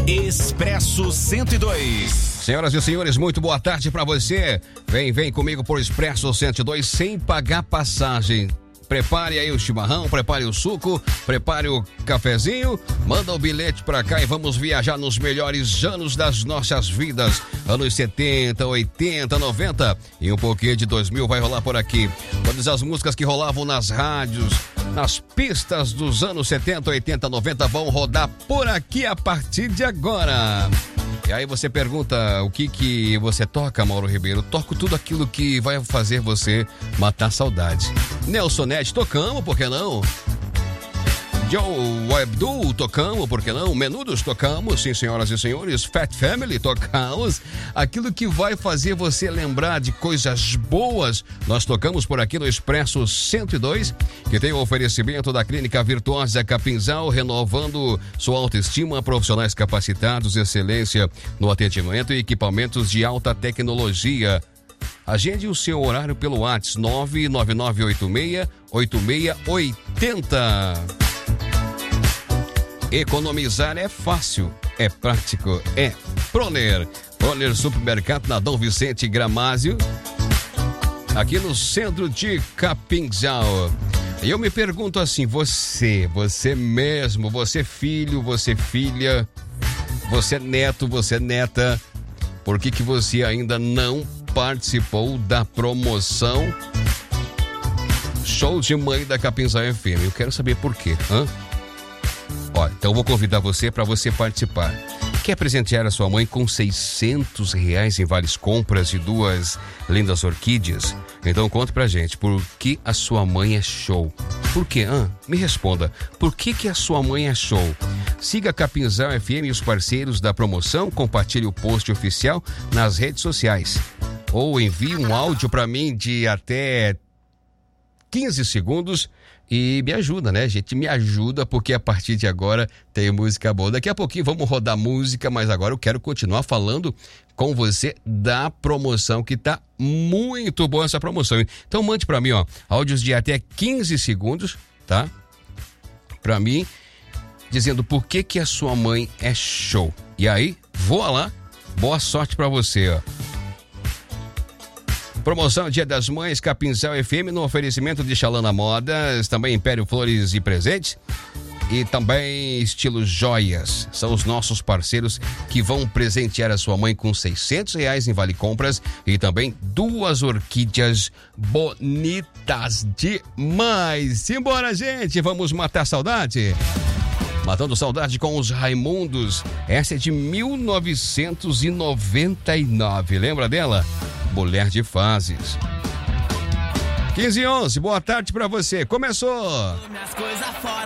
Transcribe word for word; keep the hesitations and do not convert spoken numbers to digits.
Expresso cento e dois. Senhoras e senhores, muito boa tarde pra você. Vem, vem comigo por Expresso cento e dois sem pagar passagem. Prepare aí o chimarrão, prepare o suco, prepare o cafezinho, manda o bilhete pra cá e vamos viajar nos melhores anos das nossas vidas. Anos setenta, oitenta, noventa e um pouquinho de dois mil vai rolar por aqui. Todas as músicas que rolavam nas rádios, nas pistas dos anos setenta, oitenta, noventa vão rodar por aqui a partir de agora. E aí você pergunta, o que que você toca, Mauro Ribeiro? Toco tudo aquilo que vai fazer você matar saudade. Nelson Ned, tocamos, por que não? Joe Abdul, tocamos, por que não? Menudos, tocamos, sim, senhoras e senhores. Fat Family, tocamos. Aquilo que vai fazer você lembrar de coisas boas, nós tocamos por aqui no Expresso cento e dois, que tem o oferecimento da Clínica Virtuosa Capinzal, renovando sua autoestima, profissionais capacitados, excelência no atendimento e equipamentos de alta tecnologia. Agende o seu horário pelo WhatsApp nove nove nove oito seis oito seis oito zero. Economizar é fácil, é prático, é Proner. Proner Supermercado na Dom Vicente Gramásio, aqui no centro de Capinzal. E eu me pergunto assim, você, você mesmo, você filho, você filha, você neto, você neta, por que que você ainda não participou da promoção Show de Mãe da Capinzal F M? Eu quero saber por quê, hã? Ó, então eu vou convidar você para você participar. Quer presentear a sua mãe com seiscentos reais em vales compras e duas lindas orquídeas? Então conte pra gente, por que a sua mãe é show? Por quê? Ah, me responda, por que que a sua mãe é show? Siga a Capinzal F M e os parceiros da promoção, compartilhe o post oficial nas redes sociais. Ou envie um áudio para mim de até quinze segundos e me ajuda, né, gente? Me ajuda, porque a partir de agora tem música boa. Daqui a pouquinho vamos rodar música, mas agora eu quero continuar falando com você da promoção, que tá muito boa essa promoção. Então mande para mim, ó, áudios de até quinze segundos, tá? Para mim, dizendo por que que a sua mãe é show. E aí, voa lá, boa sorte para você, ó. Promoção Dia das Mães, Capinzal F M, no oferecimento de Chalana Modas, também Império Flores e Presentes e também Estilo Joias. São os nossos parceiros que vão presentear a sua mãe com seiscentos reais em vale compras e também duas orquídeas bonitas demais. Simbora, gente, vamos matar a saudade? Matando saudade com os Raimundos. Essa é de mil novecentos e noventa e nove, lembra dela? Mulher de Fases. quinze e onze, boa tarde pra você. Começou!